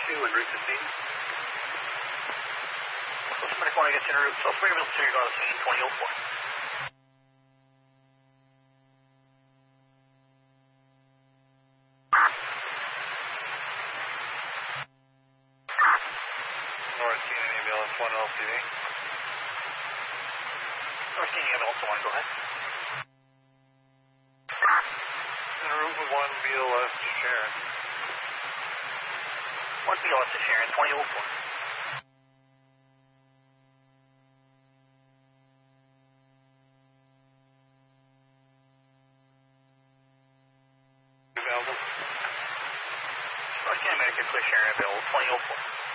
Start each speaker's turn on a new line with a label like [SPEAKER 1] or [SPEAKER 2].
[SPEAKER 1] and Route 15.
[SPEAKER 2] So somebody want to get to the route. So Springville City, go to scene 2004.
[SPEAKER 1] North Scene Ambulance 1 LCD.
[SPEAKER 2] North Scene Ambulance 1, go ahead.
[SPEAKER 1] En route with 1 BLS to Sharon.
[SPEAKER 2] 1 BLS to Sharon, 2004.
[SPEAKER 1] Available.
[SPEAKER 2] North Scene American Clear Sharon, available, 2004.